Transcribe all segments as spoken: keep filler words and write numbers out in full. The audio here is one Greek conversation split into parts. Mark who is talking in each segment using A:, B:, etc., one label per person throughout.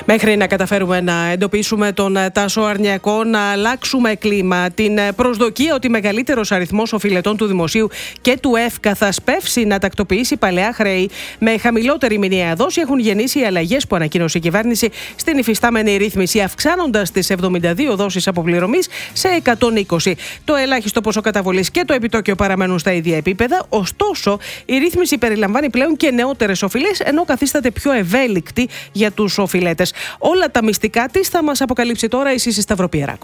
A: Μέχρι να καταφέρουμε να εντοπίσουμε τον Τάσο Αρνιακό, να αλλάξουμε κλίμα, την προσδοκία ότι μεγαλύτερος αριθμός οφειλετών του Δημοσίου και του ΕΦΚΑ θα σπεύσει να τακτοποιήσει παλαιά χρέη με χαμηλότερη μηνιαία δόση, έχουν γεννήσει οι αλλαγές που ανακοίνωσε η κυβέρνηση στην υφιστάμενη ρύθμιση, αυξάνοντας τις εβδομήντα δύο δόσεις αποπληρωμής σε εκατόν είκοσι. Το ελάχιστο ποσό καταβολής και το επιτόκιο παραμένουν στα ίδια επίπεδα. Ωστόσο, η ρύθμιση περιλαμβάνει πλέον και νεότερες οφειλές, ενώ καθίσταται πιο ευέλικτη για τους οφειλέτες. Όλα τα μυστικά της θα μας αποκαλύψει τώρα η Σύση Σταυροπιεράκου.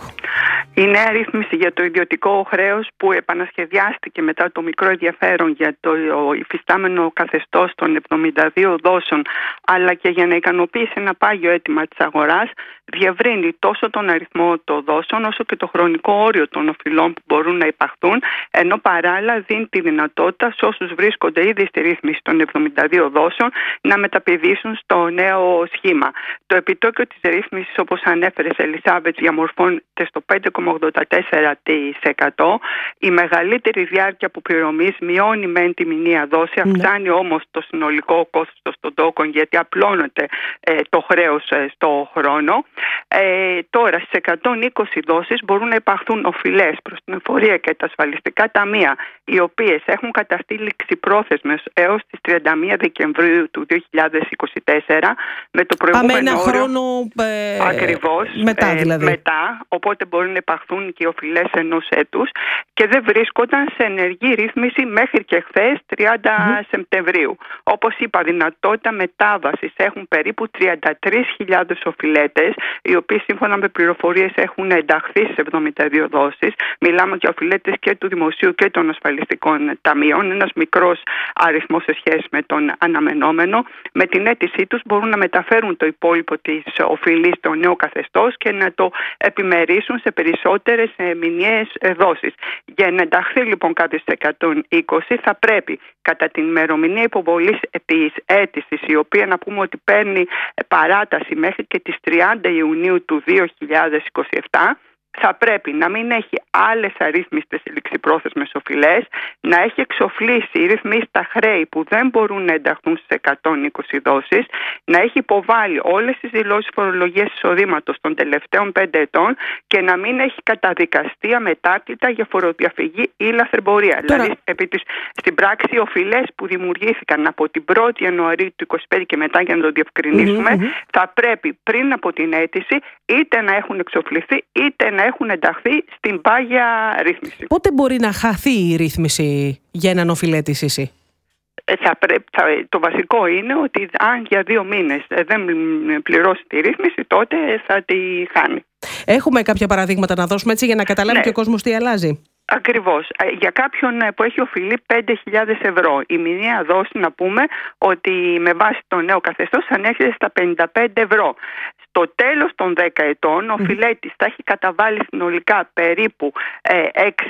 B: Η νέα ρύθμιση για το ιδιωτικό χρέος που επανασχεδιάστηκε μετά το μικρό ενδιαφέρον για το υφιστάμενο καθεστώς των εβδομήντα δύο δόσεων, αλλά και για να ικανοποιήσει ένα πάγιο αίτημα της αγοράς, διευρύνει τόσο τον αριθμό των δόσεων όσο και το χρονικό όριο των οφειλών που μπορούν να υπαχθούν, ενώ παράλληλα δίνει τη δυνατότητα σε όσους βρίσκονται ήδη στη ρύθμιση των εβδομήντα δύο δόσεων να μεταπηδήσουν στο νέο σχήμα. Το επιτόκιο της ρύθμισης, όπως ανέφερε Ελισάβετ, διαμορφώνεται στο πέντε κόμμα ογδόντα τέσσερα τοις εκατό. Η μεγαλύτερη διάρκεια αποπληρωμής μειώνει μεν τη μηνιαία δόση, αυξάνει όμως το συνολικό κόστος των τόκων, γιατί απλώνεται ε, το χρέος ε, στο χρόνο. Ε, τώρα στις εκατόν είκοσι δόσεις μπορούν να υπαχθούν οφειλές προς την εφορία και τα ασφαλιστικά ταμεία, οι οποίες έχουν καταστήλει ξυπρόθεσμες έως τις τριάντα μία Δεκεμβρίου του δύο χιλιάδες είκοσι τέσσερα, με το προηγούμενο
A: Πάμε ένα
B: όριο,
A: χρόνο ε,
B: ακριβώς,
A: μετά δηλαδή.
B: Ε, μετά, οπότε μπορεί να υπαχθούν και οι οφειλές ενός έτους, και δεν βρίσκονταν σε ενεργή ρύθμιση μέχρι και χθες τριάντα mm. Σεπτεμβρίου. Όπως είπα, δυνατότητα μετάβασης έχουν περίπου τριάντα τρεις χιλιάδες οφειλέτες, οι οποίοι σύμφωνα με πληροφορίες έχουν ενταχθεί στις εβδομήντα δύο δόσεις. Μιλάμε για οφειλέτες και του Δημοσίου και των ασφαλιστικών ταμείων, ένας μικρός αριθμός σε σχέση με τον αναμενόμενο. Με την αίτησή τους μπορούν να μεταφέρουν το υπόλοιπο της οφειλής στο νέο καθεστώς και να το επιμερίσουν σε περισσότερες μηνιαίες δόσεις. Για να ενταχθεί λοιπόν κάποιος σε εκατόν είκοσι, θα πρέπει κατά την ημερομηνία υποβολής της αίτησης, η οποία να πούμε ότι παίρνει παράταση μέχρι και τις τριάντα Ιουνίου του δύο χιλιάδες είκοσι επτά, θα πρέπει να μην έχει άλλες αρρύθμιστες ληξιπρόθεσμες οφειλές, να έχει εξοφλήσει ή ρυθμίσει τα χρέη που δεν μπορούν να ενταχθούν στις εκατόν είκοσι δόσεις, να έχει υποβάλει όλες τις δηλώσεις φορολογίας εισοδήματος των τελευταίων πέντε ετών και να μην έχει καταδικαστεί αμετάκλητα για φοροδιαφυγή ή λαθρεμπορία.
A: Τώρα...
B: Δηλαδή, επί της, στην πράξη, οι οφειλές που δημιουργήθηκαν από την πρώτη Ιανουαρίου του είκοσι πέντε και μετά, για να το διευκρινίσουμε, mm-hmm. θα πρέπει πριν από την αίτηση είτε να έχουν εξοφληθεί είτε να έχουν ενταχθεί στην πάγια ρύθμιση.
A: Πότε μπορεί να χαθεί η ρύθμιση για έναν οφειλέτη, Σύση?
B: Ε, θα πρέπει, θα, το βασικό είναι ότι αν για δύο μήνες δεν πληρώσει τη ρύθμιση, τότε θα τη χάνει.
A: Έχουμε κάποια παραδείγματα να δώσουμε, έτσι, για να καταλάβει ναι. και ο κόσμος τι αλλάζει?
B: Ακριβώς. Για κάποιον που έχει οφειλή πέντε χιλιάδες ευρώ, η μηνιαία δόση, να πούμε ότι με βάση το νέο καθεστώς ανέρχεται στα πενήντα πέντε ευρώ. Στο τέλος των δέκα ετών, ο οφειλέτης θα έχει καταβάλει συνολικά περίπου ε, έξι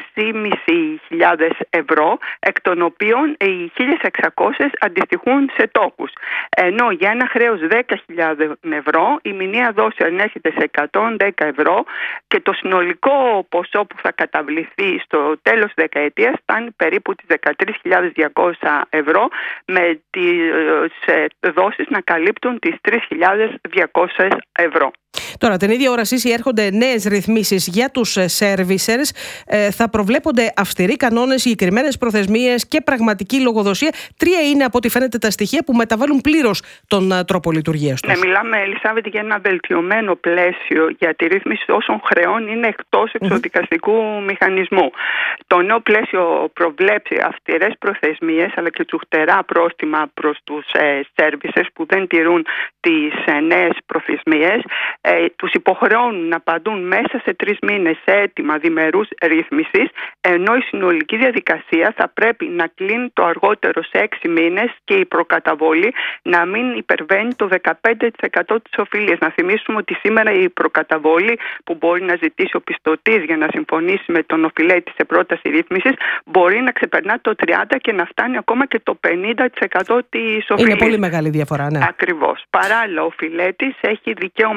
B: χιλιάδες πεντακόσιες ευρώ, εκ των οποίων οι χίλια εξακόσιες αντιστοιχούν σε τόκους. Ενώ για ένα χρέος δέκα χιλιάδες ευρώ, η μηνιαία δόση ανέρχεται σε εκατόν δέκα ευρώ και το συνολικό ποσό που θα καταβληθεί στο τέλος της δεκαετίας φτάνει περίπου τις δεκατρείς χιλιάδες διακόσια ευρώ, με τις δόσεις να καλύπτουν τις τρεις χιλιάδες διακόσιες ευρώ.
A: Τώρα, την ίδια ώρα, Σύση, έρχονται νέες ρυθμίσεις για τους servicers. Ε, θα προβλέπονται αυστηροί κανόνες, συγκεκριμένες προθεσμίες και πραγματική λογοδοσία. Τρία είναι, από ό,τι φαίνεται, τα στοιχεία που μεταβάλλουν πλήρως τον uh, τρόπο λειτουργίας τους. Ναι,
B: μιλάμε, Ελισάβετ, για ένα βελτιωμένο πλαίσιο για τη ρύθμιση όσων χρεών είναι εκτός εξοδικαστικού mm-hmm. μηχανισμού. Το νέο πλαίσιο προβλέψει αυστηρές προθεσμίες, αλλά και τσουχτερά πρόστιμα προς τους ε, servicers που δεν τηρούν τις ε, νέες προθεσμίες. Ε, τους υποχρεώνουν να απαντούν μέσα σε τρεις μήνες σε αίτημα διμερούς ρύθμισης, ενώ η συνολική διαδικασία θα πρέπει να κλείνει το αργότερο σε έξι μήνες και η προκαταβολή να μην υπερβαίνει το δεκαπέντε τοις εκατό της οφειλίας. Να θυμίσουμε ότι σήμερα η προκαταβολή που μπορεί να ζητήσει ο πιστωτής για να συμφωνήσει με τον οφειλέτη σε πρόταση ρύθμισης μπορεί να ξεπερνά το τριάντα τοις εκατό και να φτάνει ακόμα και το πενήντα τοις εκατό της οφειλίας.
A: Είναι πολύ μεγάλη διαφορά, ναι.
B: Ακριβώς. Παράλληλα, ο οφειλέτης έχει δικαίωμα πλήρου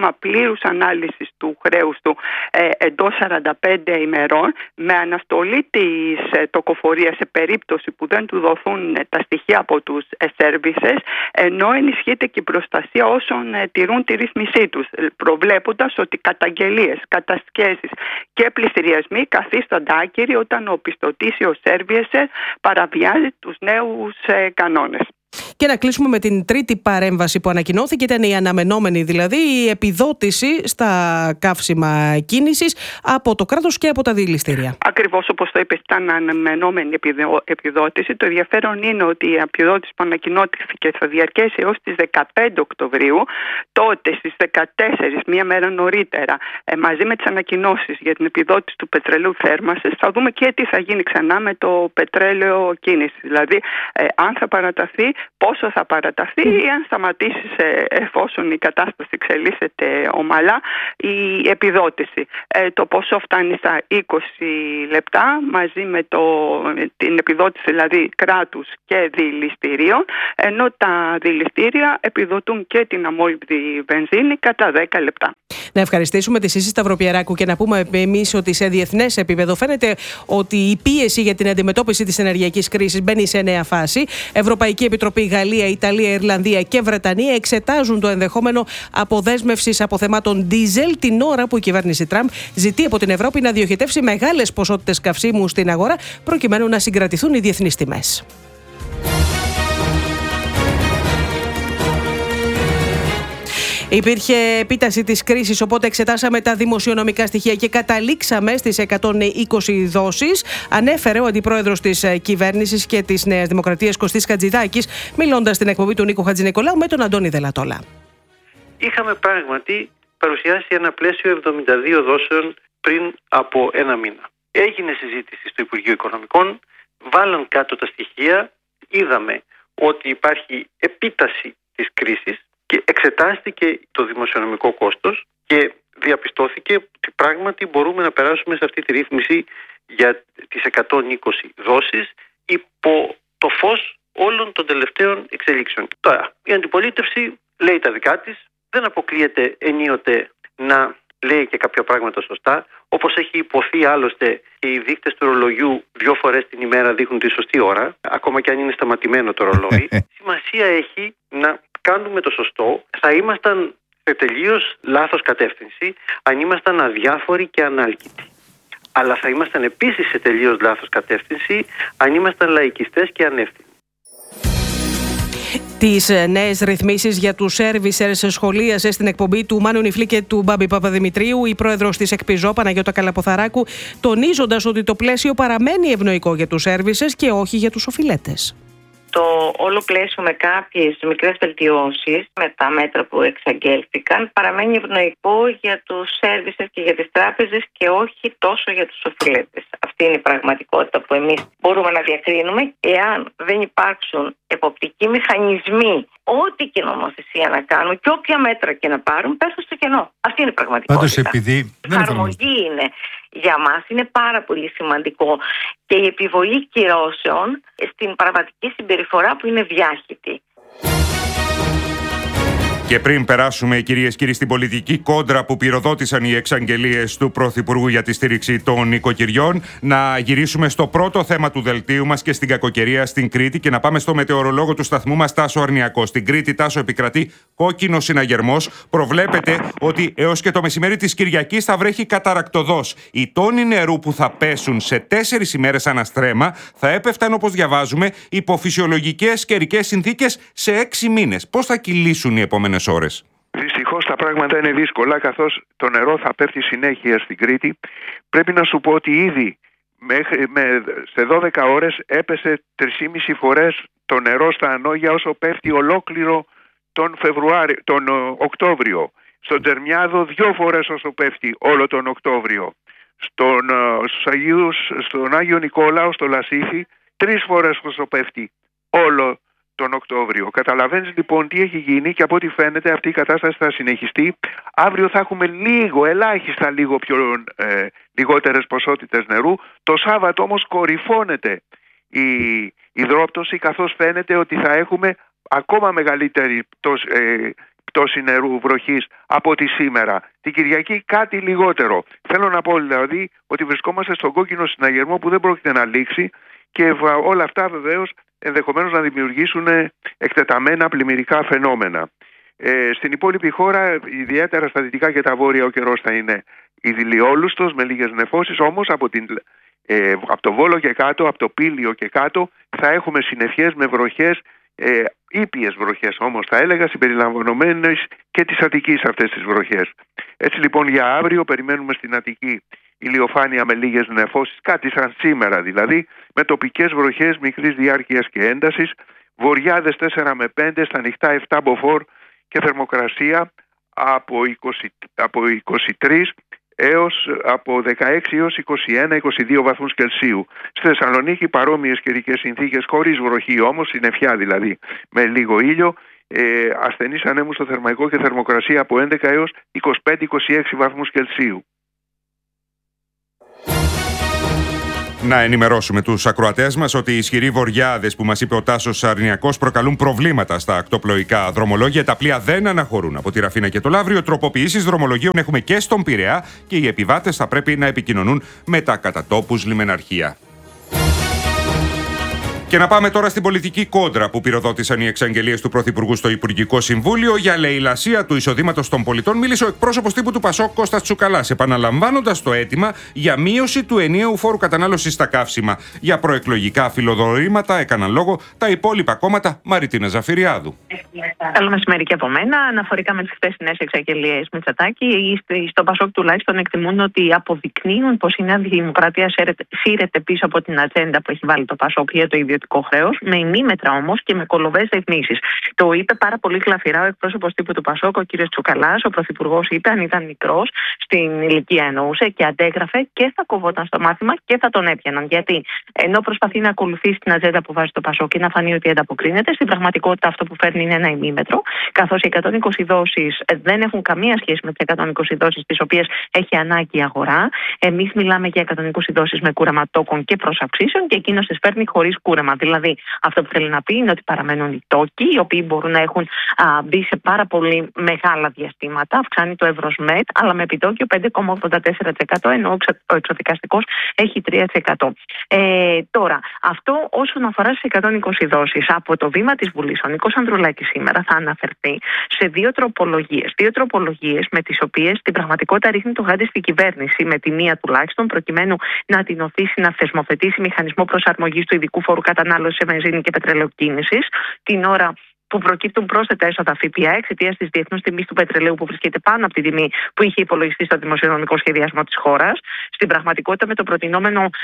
B: πλήρους ανάλυσης του χρέους του ε, εντός σαράντα πέντε ημερών, με αναστολή της ε, τοκοφορίας σε περίπτωση που δεν του δοθούν ε, τα στοιχεία από τους ε, services, ενώ ενισχύεται και η προστασία όσων ε, τηρούν τη ρύθμισή τους, προβλέποντας ότι καταγγελίες, κατασχέσεις και πληστηριασμοί καθίστανται άκυροι όταν ο πιστωτής ή ο servicer παραβιάζει τους νέους ε, κανόνες.
A: Και να κλείσουμε με την τρίτη παρέμβαση που ανακοινώθηκε, ήταν η αναμενόμενη, δηλαδή η επιδότηση στα καύσιμα κίνησης από το κράτος και από τα δηληστήρια.
B: Ακριβώς όπως το είπες, ήταν αναμενόμενη επιδότηση. Το ενδιαφέρον είναι ότι η επιδότηση που ανακοινώθηκε θα διαρκέσει έως τις δεκαπέντε Οκτωβρίου. Τότε στις δεκατέσσερις, μία μέρα νωρίτερα, μαζί με τις ανακοινώσεις για την επιδότηση του πετρελαίου θέρμανσης, θα δούμε και τι θα γίνει ξανά με το πετρέλαιο κίνησης. Δηλαδή, αν θα παραταθεί, πόσο θα παραταθεί ή αν σταματήσει εφόσον η κατάσταση εξελίσσεται ομαλά η επιδότηση. Ε, το ποσό φτάνει στα είκοσι λεπτά μαζί με το, την επιδότηση δηλαδή κράτους και δηληστηρίων, ενώ τα δηληστήρια επιδοτούν και την αμόλυβδη βενζίνη κατά δέκα λεπτά.
A: Να ευχαριστήσουμε τη Σύση Σταυροπιεράκου και να πούμε εμείς ότι σε διεθνές επίπεδο φαίνεται ότι η πίεση για την αντιμετώπιση της ενεργειακής κρίσης μπαίνει σε νέα φάση. Ευρωπαϊκή Επιτροπή, Γαλλία, Ιταλία, Ιρλανδία και Βρετανία εξετάζουν το ενδεχόμενο αποδέσμευσης αποθεμάτων ντίζελ την ώρα που η κυβέρνηση Τραμπ ζητεί από την Ευρώπη να διοχετεύσει μεγάλες ποσότητες καυσίμου στην αγορά προκειμένου να συγκρατηθούν οι διεθνείς τιμές. Υπήρχε επίταση της κρίσης, οπότε εξετάσαμε τα δημοσιονομικά στοιχεία και καταλήξαμε στις εκατόν είκοσι δόσεις. Ανέφερε ο αντιπρόεδρος της κυβέρνησης και της Νέας Δημοκρατίας, Κωστής Χατζηδάκης, μιλώντας στην εκπομπή του Νίκου Χατζηνικολάου με τον Αντώνη Δελατόλα.
C: Είχαμε πράγματι παρουσιάσει ένα πλαίσιο εβδομήντα δύο δόσεων πριν από ένα μήνα. Έγινε συζήτηση στο Υπουργείο Οικονομικών, βάλαν κάτω τα στοιχεία, είδαμε ότι υπάρχει επίταση της κρίσης και εξετάστηκε το δημοσιονομικό κόστος και διαπιστώθηκε ότι πράγματι μπορούμε να περάσουμε σε αυτή τη ρύθμιση για τις εκατόν είκοσι δόσεις υπό το φως όλων των τελευταίων εξελίξεων. Τώρα, η αντιπολίτευση λέει τα δικά της, δεν αποκλείεται ενίοτε να λέει και κάποια πράγματα σωστά, όπως έχει υποθεί άλλωστε και οι δείκτες του ρολογιού δύο φορές την ημέρα δείχνουν τη σωστή ώρα, ακόμα και αν είναι σταματημένο το ρολόι. Σημασία έχει να κάνουμε το σωστό. Θα ήμασταν σε τελείως λάθος κατεύθυνση αν ήμασταν αδιάφοροι και ανάλκητοι. Αλλά θα ήμασταν επίσης σε τελείως λάθος κατεύθυνση αν ήμασταν λαϊκιστές και ανεύθυνοι.
A: Τις νέες ρυθμίσεις για τους σέρβισερς σχολίασε στην εκπομπή του Μάνου Νιφλή και του Μπάμπη Παπαδημητρίου η πρόεδρος της ΕΚΠΙΖΟ, Παναγιώτα Καλαποθαράκου, τονίζοντας ότι το πλαίσιο παραμένει ευνοϊκό για τους σέρβισερς και όχι για τους οφειλέτες.
D: Το όλο πλαίσιο με κάποιες μικρές βελτιώσεις με τα μέτρα που εξαγγέλθηκαν παραμένει ευνοϊκό για τους σέρβισες και για τις τράπεζες και όχι τόσο για τους οφειλέτες. Αυτή είναι η πραγματικότητα που εμείς μπορούμε να διακρίνουμε. Εάν δεν υπάρξουν εποπτικοί μηχανισμοί, ό,τι και νομοθεσία να κάνουν και όποια μέτρα και να πάρουν, πέφτουν στο κενό. Αυτή είναι η πραγματικότητα.
E: Πάντως, επειδή δεν
D: εφαρμογή είναι για μας, είναι πάρα πολύ σημαντικό και η επιβολή κυρώσεων στην πραγματική συμπεριφορά που είναι διάχυτη.
E: Και πριν περάσουμε, κυρίες και κύριοι, στην πολιτική κόντρα που πυροδότησαν οι εξαγγελίες του Πρωθυπουργού για τη στήριξη των νοικοκυριών, να γυρίσουμε στο πρώτο θέμα του δελτίου μας και στην κακοκαιρία στην Κρήτη και να πάμε στο μετεωρολόγο του σταθμού μας, Τάσο Αρνιακό. Στην Κρήτη, Τάσο, επικρατεί κόκκινο συναγερμός. Προβλέπεται ότι έως και το μεσημέρι της Κυριακής θα βρέχει καταρακτωδώς. Οι τόνοι νερού που θα πέσουν σε τέσσερις ημέρες αναστρέμα θα έπεφταν, όπως διαβάζουμε, υπό φυσιολογικές καιρικές συνθήκες σε έξι μήνες. Πώς θα κυλήσουν οι επόμενες ώρες?
F: Δυστυχώς τα πράγματα είναι δύσκολα, καθώς το νερό θα πέφτει συνέχεια στην Κρήτη. Πρέπει να σου πω ότι ήδη μέχρι, με, σε δώδεκα ώρες έπεσε τρεις και μισή φορές το νερό στα Ανόγια όσο πέφτει ολόκληρο τον, Φεβρουάριο, τον Οκτώβριο. Στον Τζερμιάδο δύο φορές όσο πέφτει όλο τον Οκτώβριο. Στον, στους Αγίους, στον Άγιο Νικόλαο, στο Λασίθι, τρεις φορές όσο πέφτει όλο τον Οκτώβριο. Καταλαβαίνεις λοιπόν τι έχει γίνει και από ό,τι φαίνεται αυτή η κατάσταση θα συνεχιστεί. Αύριο θα έχουμε λίγο, ελάχιστα λίγο πιο ε, λιγότερες ποσότητες νερού. Το Σάββατο όμως κορυφώνεται η υδρόπτωση, καθώς φαίνεται ότι θα έχουμε ακόμα μεγαλύτερη πτώση, ε, πτώση νερού, βροχής από τη σήμερα. Την Κυριακή κάτι λιγότερο. Θέλω να πω δηλαδή ότι βρισκόμαστε στον κόκκινο συναγερμό που δεν πρόκειται να λήξει και όλα αυτά βεβαίως ενδεχομένως να δημιουργήσουν εκτεταμένα πλημμυρικά φαινόμενα. Ε, στην υπόλοιπη χώρα, ιδιαίτερα στα δυτικά και τα βόρεια, ο καιρός θα είναι ηλιόλουστος με λίγες νεφώσεις, όμως από, την, ε, από το Βόλο και κάτω, από το Πήλιο και κάτω θα έχουμε συννεφιές με βροχές, ε, ήπιες βροχές όμως θα έλεγα, συμπεριλαμβανομένες και της Αττικής αυτές τις βροχές. Έτσι λοιπόν για αύριο περιμένουμε στην Αττική ηλιοφάνεια με λίγες νεφώσεις, κάτι σαν σήμερα δηλαδή, με τοπικές βροχές μικρής διάρκειας και έντασης, βοριάδες τέσσερα με πέντε, στα νυχτά επτά μποφόρ και θερμοκρασία από, είκοσι, από είκοσι τρεις έως από δεκαέξι έως είκοσι ένα με είκοσι δύο βαθμούς Κελσίου. Στη Θεσσαλονίκη παρόμοιες καιρικές συνθήκες, χωρίς βροχή όμως, συννεφιά δηλαδή, με λίγο ήλιο, ε, ασθενείς ανέμους στο θερμαϊκό και θερμοκρασία από έντεκα έως είκοσι πέντε με είκοσι έξι βαθμούς Κελσίου.
E: Να ενημερώσουμε τους ακροατές μας ότι οι ισχυροί βοριάδες που μας είπε ο Τάσος Αρνιακός προκαλούν προβλήματα στα ακτοπλοϊκά δρομολόγια. Τα πλοία δεν αναχωρούν από τη Ραφίνα και το Λαύριο. Τροποποιήσεις δρομολογίων έχουμε και στον Πειραιά και οι επιβάτες θα πρέπει να επικοινωνούν με τα κατατόπους λιμεναρχεία. Και να πάμε τώρα στην πολιτική κόντρα που πυροδότησαν οι εξαγγελίες του Πρωθυπουργού στο Υπουργικό Συμβούλιο. Για λαιλασία του εισοδήματος των πολιτών μίλησε ο εκπρόσωπος τύπου του Πασόκ Κώστας Τσουκαλάς, επαναλαμβάνοντας το αίτημα για μείωση του ενιαίου φόρου κατανάλωσης στα καύσιμα. Για προεκλογικά φιλοδορήματα έκαναν λόγο τα υπόλοιπα κόμματα. Μαριτίνα Ζαφυριάδου.
D: Καλό μεσημέρι και από μένα. Αναφορικά με τις χθεσινές εξαγγελίες Μητσοτάκη, στο Πασόκ τουλάχιστον εκτιμούν ότι αποδεικνύουν πως η Νέα Δημοκρατία σύρεται πίσω από την ατζέντα που έχει βάλει το Πασόκ για το ιδιωτικό χρέος, με ημίμετρα όμως και με κολοβές ρυθμίσεις. Το είπε πάρα πολύ γλαφυρά ο εκπρόσωπος τύπου του Πασόκ, ο κ. Τσουκαλάς. Ο Πρωθυπουργός είπε, αν ήταν μικρός, στην ηλικία εννοούσε, και αντέγραφε και θα κοβόταν στο μάθημα και θα τον έπιαναν. Γιατί ενώ προσπαθεί να ακολουθήσει την ατζέντα που βάζει το Πασόκ και να φανεί ότι ανταποκρίνεται, στην πραγματικότητα αυτό που φέρνει είναι ένα ημίμετρο, καθώς οι εκατόν είκοσι δόσεις δεν έχουν καμία σχέση με τις εκατόν είκοσι δόσεις τις οποίες έχει ανάγκη η αγορά. Εμείς μιλάμε για εκατόν είκοσι δόσεις με κούραμα τόκων και προσαυξήσεων και εκείνος τις φέρνει χωρίς κούραμα. Δηλαδή, αυτό που θέλει να πει είναι ότι παραμένουν οι τόκοι, οι οποίοι μπορούν να έχουν α, μπει σε πάρα πολύ μεγάλα διαστήματα. Αυξάνει το Ευρωσμέτ, αλλά με επιτόκιο πέντε κόμμα ογδόντα τέσσερα τοις εκατό, ενώ ο εξωδικαστικός έχει τρία τοις εκατό. Ε, τώρα, αυτό όσον αφορά στις εκατόν είκοσι δόσεις, από το βήμα της Βουλής, ο Νίκος Ανδρουλάκης σήμερα θα αναφερθεί σε δύο τροπολογίες. Δύο τροπολογίες με τις οποίες στην πραγματικότητα ρίχνει το γάντι στην κυβέρνηση, με τη μία τουλάχιστον, προκειμένου να την οθήσει να θεσμοθετήσει μηχανισμό προσαρμογής του ειδικού φόρου κατανάλωσης σε βενζίνη και πετρελαιοκίνησης, την ώρα που προκύπτουν πρόσθετα έσοδα ΦΠΑ εξαιτίας της διεθνούς τιμής του πετρελαίου που βρίσκεται πάνω από τη τιμή που είχε υπολογιστεί στο δημοσιονομικό σχεδιασμό της χώρας. Στην πραγματικότητα, με το προτινόμενο α,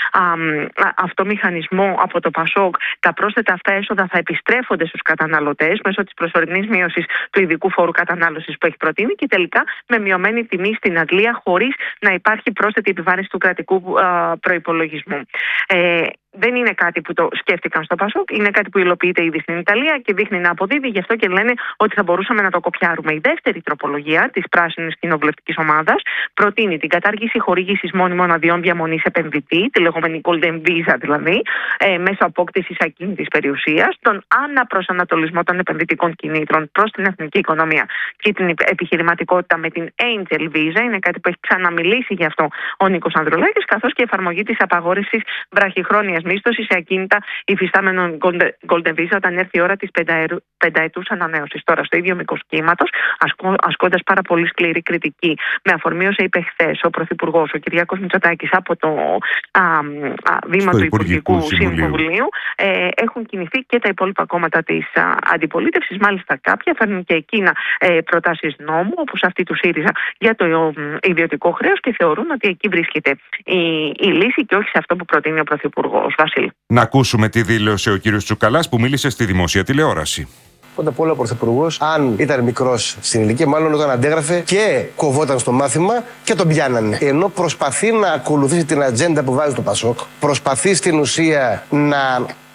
D: αυτό μηχανισμό από το Πασόκ, τα πρόσθετα αυτά έσοδα θα επιστρέφονται στους καταναλωτές μέσω της προσωρινής μείωσης του ειδικού φόρου κατανάλωσης που έχει προτείνει και τελικά με μειωμένη τιμή στην Αγγλία, χωρίς να υπάρχει πρόσθετη επιβάρυνση του κρατικού α, προϋπολογισμού. Ε, Δεν είναι κάτι που το σκέφτηκαν στο Πασόκ, είναι κάτι που υλοποιείται ήδη στην Ιταλία και δείχνει να αποδίδει, γι' αυτό και λένε ότι θα μπορούσαμε να το κοπιάρουμε. Η δεύτερη τροπολογία της Πράσινης Κοινοβουλευτικής Ομάδας προτείνει την κατάργηση χορήγησης μόνιμων αδειών διαμονής επενδυτή, τη λεγόμενη Golden Visa δηλαδή, ε, μέσω απόκτησης ακίνητης περιουσίας, τον αναπροσανατολισμό των επενδυτικών κινήτρων προς την εθνική οικονομία και την επιχειρηματικότητα με την Angel Visa. Είναι κάτι που έχει ξαναμιλήσει γι' αυτό ο Νίκος Ανδρουλάκης, καθώς και εφαρμογή της απαγόρευσης βραχυχρόνιας μίσθωση σε ακίνητα υφιστάμενων Golden Visa όταν έρθει η ώρα της πενταετούς ανανέωσης. Τώρα, στο ίδιο μήκος κύματος, ασκώντας πάρα πολύ σκληρή κριτική, με αφορμή όσα είπε χθες ο Πρωθυπουργός, ο Κυριάκος Μητσοτάκης, από το α, α, βήμα στο του Υπουργικού Συμβουλίου, Συμβουλίου ε, έχουν κινηθεί και τα υπόλοιπα κόμματα της αντιπολίτευσης. Μάλιστα, κάποια φέρνουν και εκείνα ε, προτάσεις νόμου, όπως αυτή του ΣΥΡΙΖΑ για το ε, ιδιωτικό χρέος, και θεωρούν ότι εκεί βρίσκεται η, η λύση και όχι σε αυτό που προτείνει ο Πρωθυπουργός. Βασίλη.
E: Να ακούσουμε τι δήλωσε ο κύριος Τσουκαλάς που μίλησε στη δημόσια τηλεόραση.
G: Πρώτα απ' όλα, ο Πρωθυπουργός, αν ήταν μικρός στην ηλικία, μάλλον όταν αντέγραφε και κοβόταν στο μάθημα και τον πιάνανε. Ενώ προσπαθεί να ακολουθήσει την ατζέντα που βάζει το Πασόκ, προσπαθεί στην ουσία να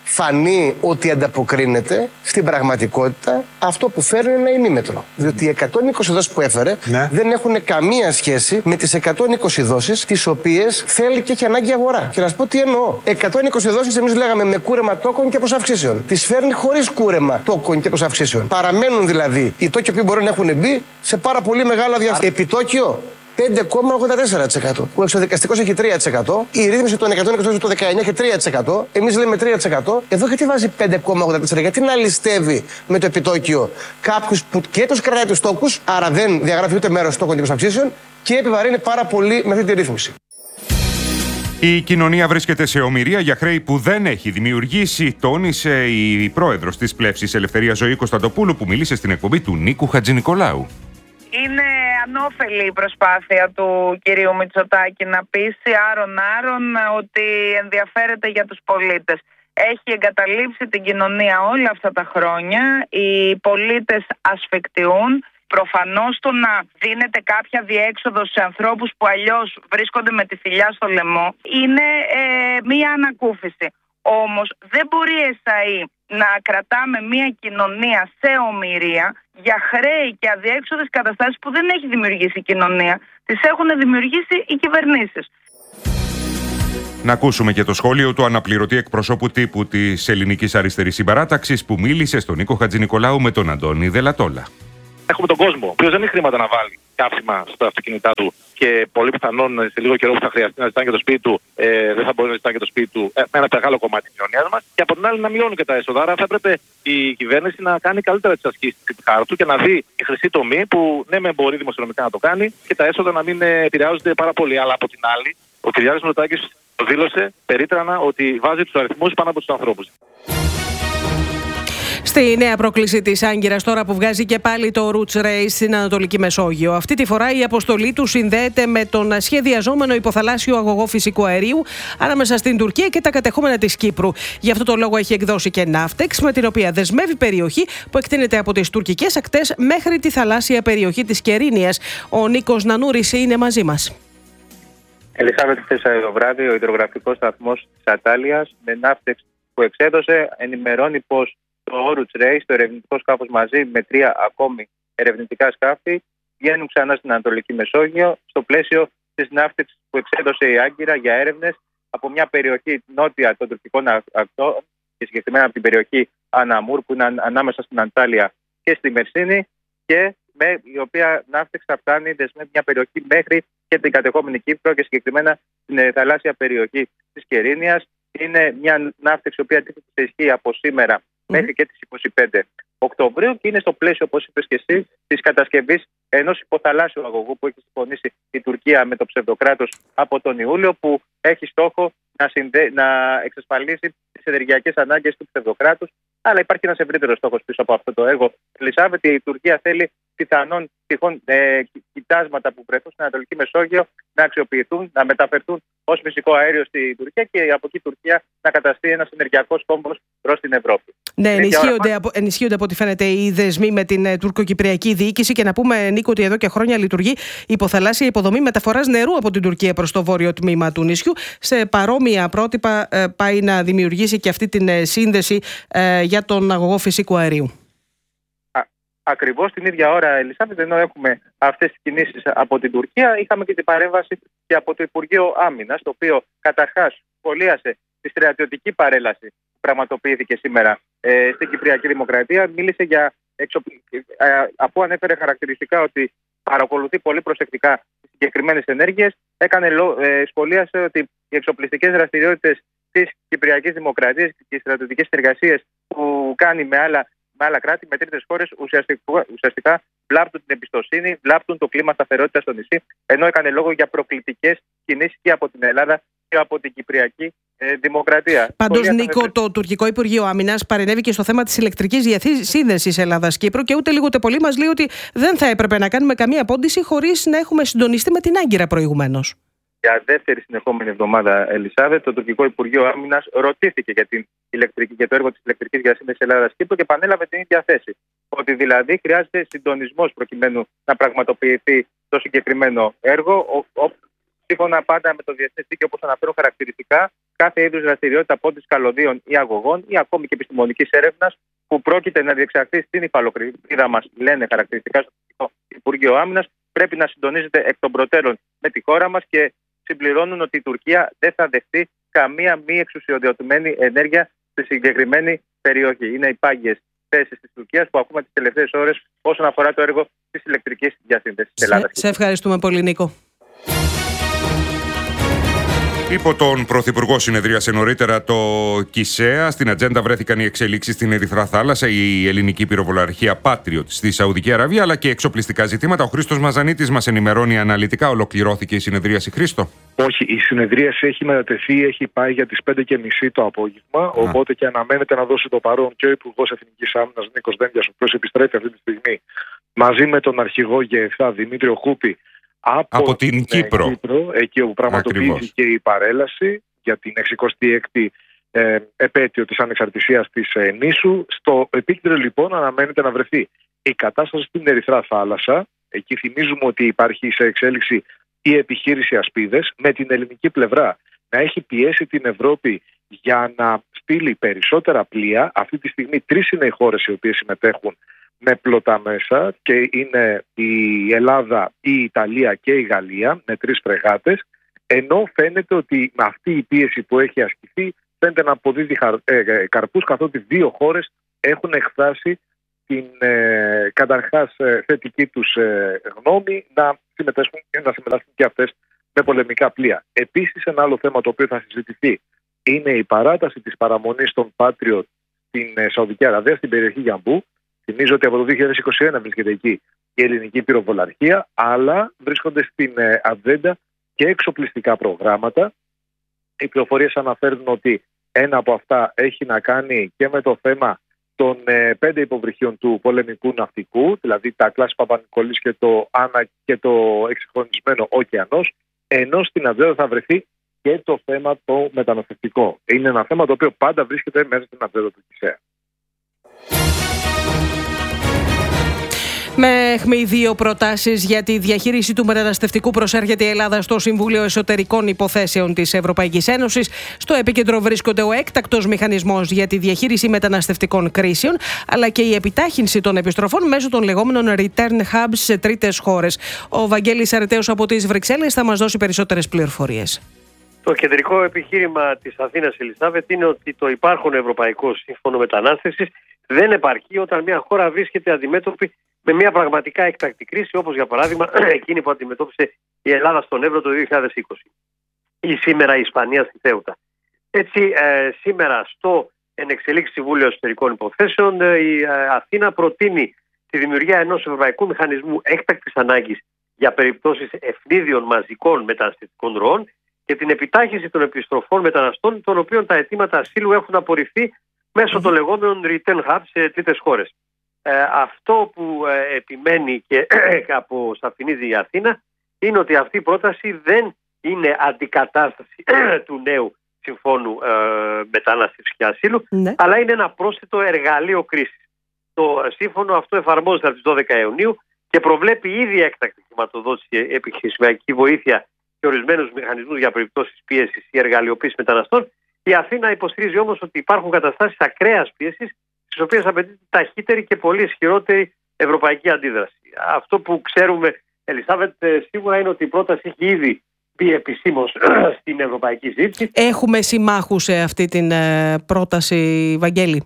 G: φανεί ότι ανταποκρίνεται στην πραγματικότητα αυτό που φέρνει ένα ημίμετρο. Διότι οι εκατόν είκοσι δόσεις που έφερε ναι. δεν έχουν καμία σχέση με τις εκατόν είκοσι δόσεις τις οποίες θέλει και έχει ανάγκη αγορά. Και να σου πω τι εννοώ. εκατόν είκοσι δόσεις εμείς λέγαμε με κούρεμα τόκων και προσαυξήσεων. Τις φέρνει χωρίς κούρεμα τόκων και προσαυξήσεων. Παραμένουν δηλαδή οι τόκοι που μπορεί να έχουν μπει σε πάρα πολύ μεγάλα διαστήματα. Επιτόκιο πέντε κόμμα ογδόντα τέσσερα τοις εκατό. Ο εξωδικαστικός έχει τρία τοις εκατό. Η ρύθμιση των εκατόν είκοσι το δεκαεννιά έχει τρία τοις εκατό. Εμείς λέμε τρία τοις εκατό. Εδώ γιατί βάζει πέντε κόμμα ογδόντα τέσσερα τοις εκατό. Γιατί να ληστεύει με το επιτόκιο κάποιους που και τους κρατάει τους τόκους, άρα δεν διαγράφει ούτε μέρος τόκων και προσαυξήσεων και επιβαρύνει πάρα πολύ με αυτή τη ρύθμιση.
E: Η κοινωνία βρίσκεται σε ομηρία για χρέη που δεν έχει δημιουργήσει, τόνισε η πρόεδρος της Πλεύσης Ελευθερία Ζωή Κωνσταντοπούλου, που μίλησε στην εκπομπή του Νίκου Χατζηνικολάου.
H: Είναι ανώφελη η προσπάθεια του κυρίου Μητσοτάκη να πείσει άρον-άρον ότι ενδιαφέρεται για τους πολίτες. Έχει εγκαταλείψει την κοινωνία όλα αυτά τα χρόνια. Οι πολίτες ασφικτιούν. Προφανώς το να δίνεται κάποια διέξοδο σε ανθρώπους που αλλιώς βρίσκονται με τη θηλιά στο λαιμό είναι ε, μία ανακούφιση. Όμως δεν μπορεί ΕΣΑΗ να κρατάμε μία κοινωνία σε ομηρία για χρέη και αδιέξοδες καταστάσεις που δεν έχει δημιουργήσει η κοινωνία. Τις έχουν δημιουργήσει οι κυβερνήσεις.
E: Να ακούσουμε και το σχόλιο του αναπληρωτή εκπροσώπου τύπου της Ελληνικής Αριστερής Συμπαράταξης, που μίλησε στον Νίκο Χατζηνικολάου με τον Αντώνη Δελατόλα.
I: Έχουμε τον κόσμο, ο οποίος δεν έχει χρήματα να βάλει καύσιμα στα αυτοκίνητά του και πολύ πιθανόν σε λίγο καιρό που θα χρειαστεί να ζητάνε και το σπίτι του, ε, δεν θα μπορεί να ζητάνε και το σπίτι του ε, με ένα μεγάλο κομμάτι της κοινωνίας μας. Και από την άλλη να μειώνουν και τα έσοδα. Άρα θα έπρεπε η κυβέρνηση να κάνει καλύτερα τις ασκήσεις της χάρτου και να δει τη χρυσή τομή που ναι, με μπορεί δημοσιονομικά να το κάνει και τα έσοδα να μην επηρεάζονται πάρα πολύ. Αλλά από την άλλη, ο Κυριάκος Μητσοτάκης το δήλωσε περίτρανα ότι βάζει τους αριθμούς πάνω από τους ανθρώπους.
A: Στη νέα πρόκληση της Άγκυρας, τώρα που βγάζει και πάλι το Roots Race στην Ανατολική Μεσόγειο. Αυτή τη φορά η αποστολή του συνδέεται με τον σχεδιαζόμενο υποθαλάσσιο αγωγό φυσικού αερίου ανάμεσα στην Τουρκία και τα κατεχόμενα της Κύπρου. Γι' αυτό το λόγο έχει εκδώσει και ναύτεξ, με την οποία δεσμεύει περιοχή που εκτείνεται από τις τουρκικές ακτές μέχρι τη θαλάσσια περιοχή της Κερίνιας. Ο Νίκος Νανούρης είναι μαζί μας.
J: Ελισάβετ, χθες το βράδυ, ο υδρογραφικός σταθμός της Ατάλειας με ναύτεξ που εξέδωσε ενημερώνει πως το Roots Race, το ερευνητικό σκάφος μαζί με τρία ακόμη ερευνητικά σκάφη, βγαίνουν ξανά στην Ανατολική Μεσόγειο στο πλαίσιο της ναύτεξ που εξέδωσε η Άγκυρα για έρευνες από μια περιοχή νότια των τουρκικών ακτών και συγκεκριμένα από την περιοχή Αναμούρ που είναι ανάμεσα στην Αντάλια και στη Μερσίνη, και με η οποία ναύτεξ θα φτάνει δεσμεύει μια περιοχή μέχρι και την κατεχόμενη Κύπρο και συγκεκριμένα την θαλάσσια περιοχή της Κερίνιας. Είναι μια ναύτεξ η οποία τίθεται σε ισχύ από σήμερα μέχρι και τις είκοσι πέντε Οκτωβρίου και είναι στο πλαίσιο, όπως είπες και εσύ, της κατασκευής ενός υποθαλάσσιου αγωγού που έχει συμφωνήσει η Τουρκία με το ψευδοκράτος από τον Ιούλιο, που έχει στόχο να, συνδε... να εξασφαλίσει τις ενεργειακές ανάγκες του ψευδοκράτους. Αλλά υπάρχει ένας ευρύτερος στόχος πίσω από αυτό το έργο. Ελισάβετ, η Τουρκία θέλει πιθανόν τυχόν ε, κοιτάσματα που βρεθούν στην Ανατολική Μεσόγειο να αξιοποιηθούν, να μεταφερθούν ως φυσικό αέριο στη Τουρκία και από εκεί η Τουρκία να καταστεί ένας ενεργειακός κόμβος προς την Ευρώπη.
A: Ναι, ενισχύονται από, ενισχύονται από ό,τι φαίνεται οι δεσμοί με την τουρκοκυπριακή διοίκηση, και να πούμε, Νίκο, ότι εδώ και χρόνια λειτουργεί υποθαλάσσια υποδομή μεταφοράς νερού από την Τουρκία προς το βόρειο τμήμα του νησιού. Σε παρόμοια πρότυπα ε, πάει να δημιουργήσει και αυτή την ε, σύνδεση ε, για τον αγωγό φυσικού αερίου.
J: Ακριβώς την ίδια ώρα, Ελισάβετ, ενώ έχουμε αυτές τις κινήσεις από την Τουρκία, είχαμε και την παρέμβαση και από το Υπουργείο Άμυνας, το οποίο καταρχάς σχολίασε τη στρατιωτική παρέλαση που πραγματοποιήθηκε σήμερα ε, στην Κυπριακή Δημοκρατία. Μίλησε για εξοπλι... ε, αφού ανέφερε χαρακτηριστικά ότι παρακολουθεί πολύ προσεκτικά τις συγκεκριμένες ενέργειες, έκανε, ε, σχολίασε ότι οι εξοπλιστικές δραστηριότητες της Κυπριακής Δημοκρατίας και οι στρατιωτικές συνεργασίες που κάνει με άλλα με άλλα κράτη, με τρίτες χώρες, ουσιαστικά, ουσιαστικά βλάπτουν την εμπιστοσύνη, βλάπτουν το κλίμα σταθερότητας στο νησί, ενώ έκανε λόγο για προκλητικές κινήσεις και από την Ελλάδα και από την Κυπριακή ε, Δημοκρατία.
A: Πάντως, Νίκο, με... το τουρκικό Υπουργείο Άμυνας παρενέβη και στο θέμα της ηλεκτρικής διασύνδεσης Ελλάδα-Κύπρου και ούτε λίγο ούτε πολύ μας λέει ότι δεν θα έπρεπε να κάνουμε καμία πόντιση χωρίς να έχουμε συντονιστεί με την Άγκυρα προηγουμένως.
J: Για δεύτερη συνεχόμενη εβδομάδα, Ελισάβετ, το τουρκικό Υπουργείο Άμυνας ρωτήθηκε για, την ηλεκτρική, για το έργο της ηλεκτρικής διασύνδεσης Ελλάδα-Κύπρου και επανέλαβε την ίδια θέση. Ότι δηλαδή χρειάζεται συντονισμός προκειμένου να πραγματοποιηθεί το συγκεκριμένο έργο. Ο, ο, σύμφωνα πάντα με το διεθνές δίκαιο, όπως αναφέρουν χαρακτηριστικά, κάθε είδους δραστηριότητα πόντης καλωδίων ή αγωγών ή ακόμη και επιστημονικής έρευνας που πρόκειται να διεξαχθεί στην υφαλοκρηπίδα μας, λένε χαρακτηριστικά στο Υπουργείο Άμυνας, πρέπει να συντονίζεται εκ των προτέρων με τη χώρα μας και συμπληρώνουν ότι η Τουρκία δεν θα δεχτεί καμία μη εξουσιοδοτημένη ενέργεια στη συγκεκριμένη περιοχή. Είναι οι πάγιες θέσεις της Τουρκίας που ακούμε τις τελευταίες ώρες όσον αφορά το έργο της ηλεκτρικής διασύνδεσης της Ελλάδας.
A: Σε, σε ευχαριστούμε πολύ, Νίκο.
E: Υπό τον Πρωθυπουργό συνεδρίασε νωρίτερα το ΚΙΣΕΑ. Στην ατζέντα βρέθηκαν οι εξελίξεις στην Ερυθρά Θάλασσα, η ελληνική πυροβολαρχία Patriot στη Σαουδική Αραβία, αλλά και εξοπλιστικά ζητήματα. Ο Χρήστος Μαζανίτης μας ενημερώνει αναλυτικά. Ολοκληρώθηκε η συνεδρίαση, Χρήστο?
K: Όχι, η συνεδρίαση έχει μετατεθεί, έχει πάει για τις πέντε και μισή το απόγευμα. Α. Οπότε και αναμένεται να δώσει το παρόν και ο Υπουργός Εθνικής Άμυνας Νίκος Δένδιας, ο οποίος επιστρέφει αυτή τη στιγμή, μαζί με τον αρχηγό ΓΕΕΦΑ Δημήτριο Χούπη. Από,
E: από την, την
K: Κύπρο.
E: Κύπρο,
K: εκεί όπου πραγματοποιήθηκε η παρέλαση για την εξηκοστή έκτη ε, επέτειο της ανεξαρτησίας της ε, νήσου. Στο επίκεντρο λοιπόν αναμένεται να βρεθεί η κατάσταση στην Ερυθρά Θάλασσα. Εκεί θυμίζουμε ότι υπάρχει σε εξέλιξη η επιχείρηση Ασπίδες, με την ελληνική πλευρά να έχει πιέσει την Ευρώπη για να στείλει περισσότερα πλοία. Αυτή τη στιγμή τρεις είναι οι χώρες οι οποίες συμμετέχουν με πλωτά μέσα και είναι η Ελλάδα, η Ιταλία και η Γαλλία με τρεις φρεγάτες, ενώ φαίνεται ότι με αυτή η πίεση που έχει ασκηθεί φαίνεται να αποδίδει ε, καρπούς, καθότι δύο χώρες έχουν εκφράσει την ε, καταρχάς ε, θετική τους ε, γνώμη να συμμετάσχουν και να συμμετάσχουν και αυτές με πολεμικά πλοία. Επίσης, ένα άλλο θέμα το οποίο θα συζητηθεί είναι η παράταση της παραμονής των Patriot στην ε, Σαουδική Αραβία, στην περιοχή Γιαμπού. Θυμίζω ότι από το δύο χιλιάδες είκοσι ένα βρίσκεται εκεί η ελληνική πυροβολαρχία, αλλά βρίσκονται στην ε, ατζέντα και εξοπλιστικά προγράμματα. Οι πληροφορίες αναφέρουν ότι ένα από αυτά έχει να κάνει και με το θέμα των ε, πέντε υποβρυχίων του πολεμικού ναυτικού, δηλαδή τα κλάση Παπα-Νικολής και το Άννα και το εξυγχρονισμένο Ωκεανός, ενώ στην ατζέντα θα βρεθεί και το θέμα το μεταναστευτικό. Είναι ένα θέμα το οποίο πάντα βρίσκεται μέσα στην ατζέντα του ΚΙΣΕΑ.
A: Με αιχμή δύο προτάσεις για τη διαχείριση του μεταναστευτικού προσέρχεται η Ελλάδα στο Συμβούλιο Εσωτερικών Υποθέσεων της Ευρωπαϊκής Ένωσης. Στο επίκεντρο βρίσκονται ο έκτακτος μηχανισμός για τη διαχείριση μεταναστευτικών κρίσεων, αλλά και η επιτάχυνση των επιστροφών μέσω των λεγόμενων return hubs σε τρίτες χώρες. Ο Βαγγέλης Αρετέος από τις Βρυξέλλες θα μας δώσει περισσότερες πληροφορίες.
L: Το κεντρικό επιχείρημα της Αθήνας, Ελισάβετ, είναι ότι το υπάρχον Ευρωπαϊκό Σύμφωνο Μετανάστευσης δεν επαρκεί όταν μια χώρα βρίσκεται αντιμέτωπη με μια πραγματικά έκτακτη κρίση, όπως για παράδειγμα εκείνη που αντιμετώπισε η Ελλάδα στον Εύρο το δύο χιλιάδες είκοσι ή σήμερα η Ισπανία στη Θέουτα. Έτσι, ε, σήμερα στο ενεξελίξει Συμβούλιο Εσωτερικών Υποθέσεων, ε, η ε, Αθήνα προτείνει τη δημιουργία ενός ευρωπαϊκού μηχανισμού έκτακτης ανάγκης για περιπτώσεις ευνίδιων μαζικών μεταναστευτικών ροών και την επιτάχυνση των επιστροφών μεταναστών, των οποίων τα αιτήματα ασύλου έχουν απορριφθεί μέσω των λεγόμενων return hubs σε τρίτες χώρες. Ε, αυτό που ε, επιμένει και αποσαφηνίζει η Αθήνα είναι ότι αυτή η πρόταση δεν είναι αντικατάσταση του νέου Συμφώνου ε, Μετανάστευσης και Ασύλου, ναι. αλλά είναι ένα πρόσθετο εργαλείο κρίσης. Το σύμφωνο αυτό εφαρμόζεται από τις δώδεκα Ιουνίου και προβλέπει ήδη έκτακτη χρηματοδότηση, επιχειρησιακή βοήθεια και ορισμένους μηχανισμούς για περιπτώσεις πίεσης ή εργαλειοποίησης μεταναστών. Η Αθήνα υποστηρίζει όμως ότι υπάρχουν καταστάσεις ακραίας πίεσης, στις οποίες απαιτείται ταχύτερη και πολύ ισχυρότερη ευρωπαϊκή αντίδραση. Αυτό που ξέρουμε, Ελισάβετ, σίγουρα είναι ότι η πρόταση έχει ήδη μπει επισήμως στην ευρωπαϊκή ζήτηση.
A: Έχουμε συμμάχους σε αυτή την ε, πρόταση, Βαγγέλη?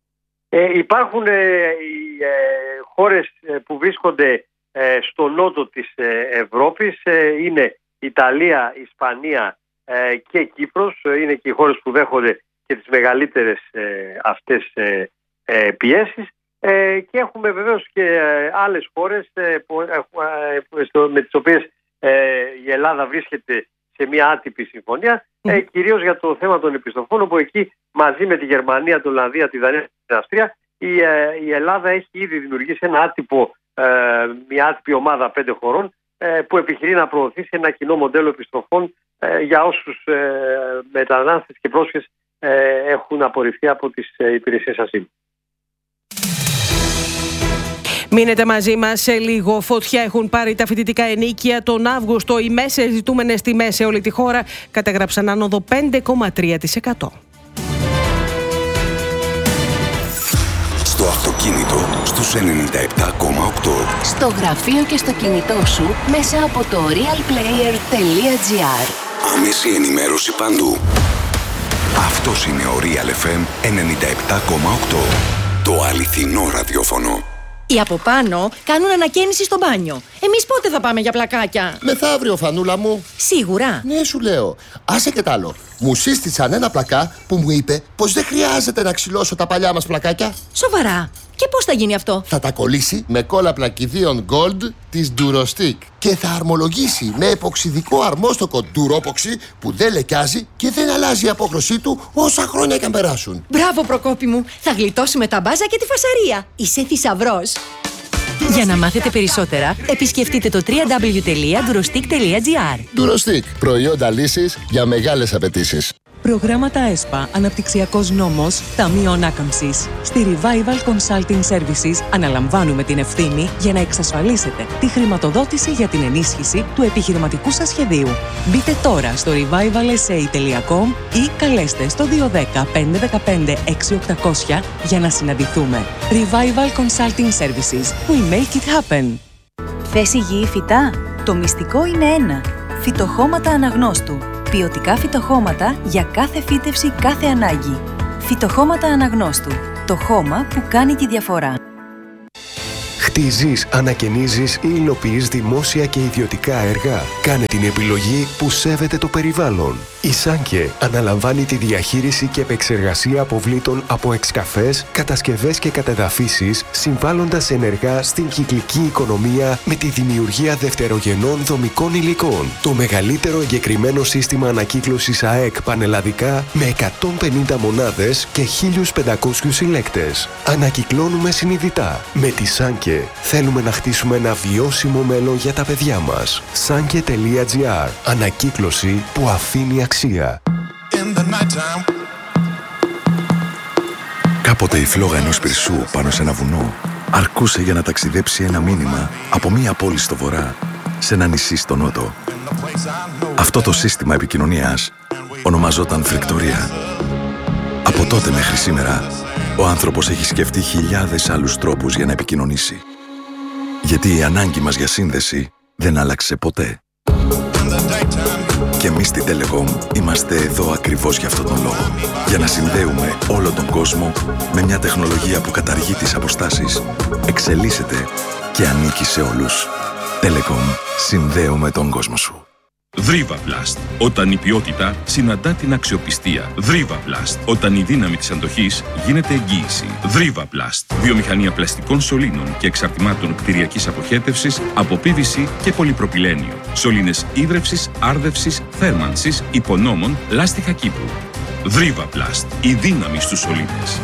L: Ε, υπάρχουν ε, οι ε, χώρες που βρίσκονται ε, στο νότο της ε, Ευρώπης. Ε, είναι Ιταλία, Ισπανία ε, και Κύπρος. Ε, είναι και οι χώρες που δέχονται και τις μεγαλύτερες ε, αυτές ε, ε, πιέσεις. Ε, και έχουμε βεβαίως και ε, άλλες χώρες ε, που, ε, ε, με τις οποίες ε, η Ελλάδα βρίσκεται σε μια άτυπη συμφωνία, ε, κυρίως για το θέμα των επιστροφών, όπου εκεί μαζί με τη Γερμανία, την Ολλανδία, τη Δανία και την Αυστρία η, ε, η Ελλάδα έχει ήδη δημιουργήσει ένα άτυπο, ε, μια άτυπη ομάδα πέντε χωρών ε, που επιχειρεί να προωθήσει ένα κοινό μοντέλο επιστροφών ε, για όσους ε, μετανάστες και πρόσφυγες ε, έχουν απορριφθεί από τις ε, υπηρεσίες ασύλου.
A: Μείνετε μαζί μας σε λίγο. Φωτιά έχουν πάρει τα φοιτητικά ενοίκια τον Αύγουστο. Οι μέσες ζητούμενες τιμές σε όλη τη χώρα καταγράψαν άνοδο πέντε κόμμα τρία τοις εκατό.
M: Στο αυτοκίνητο στους ενενήντα επτά κόμμα οκτώ.
N: Στο γραφείο και στο κινητό σου μέσα από το realplayer τελεία gr.
M: Άμεση ενημέρωση παντού. Αυτός είναι ο Real εφ εμ ενενήντα επτά κόμμα οκτώ. Το αληθινό ραδιόφωνο.
O: Οι από πάνω κάνουν ανακαίνιση στο μπάνιο. Εμείς πότε θα πάμε για πλακάκια?
P: Μεθαύριο, Φανούλα μου.
O: Σίγουρα?
P: Ναι, σου λέω. Άσε και τ' άλλο. Μου σύστησαν ένα πλακά που μου είπε πως δεν χρειάζεται να ξυλώσω τα παλιά μας πλακάκια.
O: Σοβαρά? Και πώς θα γίνει αυτό?
P: Θα τα κολλήσει με κόλλα πλακιδίων Gold της Durostick και θα αρμολογήσει με εποξιδικό αρμόστοκο Duropoxy που δεν λεκιάζει και δεν αλλάζει η απόχρωσή του όσα χρόνια και αν περάσουν.
O: Μπράβο, Προκόπη μου. Θα γλιτώσουμε τα μπάζα και τη φασαρία. Είσαι θησαυρός. Για να μάθετε περισσότερα, επισκεφτείτε το double-u double-u double-u τελεία durostick τελεία gr.
P: Durostick. Προϊόντα λύσης για μεγάλες απαιτήσεις.
Q: Προγράμματα ΕΣΠΑ, Αναπτυξιακός Νόμος, Ταμείο Ανάκαμψης. Στη Revival Consulting Services αναλαμβάνουμε την ευθύνη για να εξασφαλίσετε τη χρηματοδότηση για την ενίσχυση του επιχειρηματικού σας σχεδίου. Μπείτε τώρα στο revival s a τελεία com ή καλέστε στο δύο ένα μηδέν πέντε ένα πέντε έξι οκτακόσια για να συναντηθούμε. Revival Consulting Services. We make it happen.
R: Θες υγιή φυτά? Το μυστικό είναι ένα. Φυτοχώματα Αναγνώστου. Ποιοτικά φυτοχώματα για κάθε φύτευση, κάθε ανάγκη. Φυτοχώματα Αναγνώστου. Το χώμα που κάνει τη διαφορά.
S: Χτίζεις, ανακαινίζεις ή υλοποιείς δημόσια και ιδιωτικά έργα. Κάνε την επιλογή που σέβεται το περιβάλλον. Η Σάνκε αναλαμβάνει τη διαχείριση και επεξεργασία αποβλήτων από εξκαφές, κατασκευές και κατεδαφίσεις, συμβάλλοντας ενεργά στην κυκλική οικονομία με τη δημιουργία δευτερογενών δομικών υλικών. Το μεγαλύτερο εγκεκριμένο σύστημα ανακύκλωσης ΑΕΚ πανελλαδικά με εκατόν πενήντα μονάδες και χίλιους πεντακόσιους συλλέκτες. Ανακυκλώνουμε συνειδητά. Με τη Σάνκε θέλουμε να χτίσουμε ένα βιώσιμο μέλλον για τα παιδιά μας. σάνκε τελεία gr. Ανακύκλωση που αφήνει αξία.
T: Κάποτε η φλόγα ενός πυρσού πάνω σε ένα βουνό αρκούσε για να ταξιδέψει ένα μήνυμα από μία πόλη στο βορρά σε ένα νησί στο νότο. Αυτό το σύστημα επικοινωνίας ονομαζόταν φρικτορία. Από τότε μέχρι σήμερα, ο άνθρωπος έχει σκεφτεί χιλιάδες άλλους τρόπους για να επικοινωνήσει. Γιατί η ανάγκη μας για σύνδεση δεν άλλαξε ποτέ. Και εμείς στην Telecom είμαστε εδώ ακριβώς για αυτόν τον λόγο. Για να συνδέουμε όλο τον κόσμο με μια τεχνολογία που καταργεί τις αποστάσεις, εξελίσσεται και ανήκει σε όλους. Telecom. Συνδέουμε τον κόσμο σου.
U: Vrivaplast. Όταν η ποιότητα συναντά την αξιοπιστία. Vrivaplast. Όταν η δύναμη της αντοχής γίνεται εγγύηση. Vrivaplast. Βιομηχανία πλαστικών σωλήνων και εξαρτημάτων κτηριακής αποχέτευσης από πι βι σι και πολυπροπυλένιο. Σωλήνες ίδρευσης, άρδευσης, θέρμανσης, υπονόμων, λάστιχα κήπου. Vrivaplast. Η δύναμη στους σωλήνες.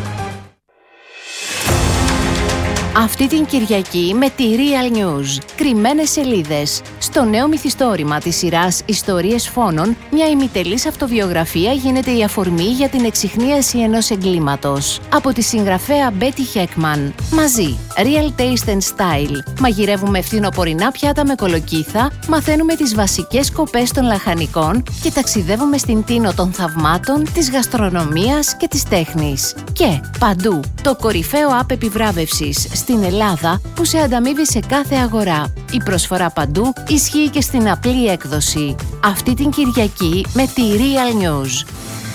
N: Αυτή την Κυριακή με τη Real News. Κρυμμένες σελίδες. Στο νέο μυθιστόρημα της σειράς Ιστορίες Φόνων, μια ημιτελής αυτοβιογραφία γίνεται η αφορμή για την εξιχνίαση ενός εγκλήματος. Από τη συγγραφέα Betty Heckman. Μαζί. Real Taste and Style. Μαγειρεύουμε φθινοπορεινά πιάτα με κολοκύθα, μαθαίνουμε τις βασικές σκοπές των λαχανικών και ταξιδεύουμε στην τίνο των θαυμάτων, της γαστρονομίας και της τέχνης. Και παντού. Το κορυφαίο app επιβράβευσης στην Ελλάδα που σε ανταμείβει σε κάθε αγορά. Η προσφορά παντού ισχύει και στην απλή έκδοση. Αυτή την Κυριακή με τη Real News.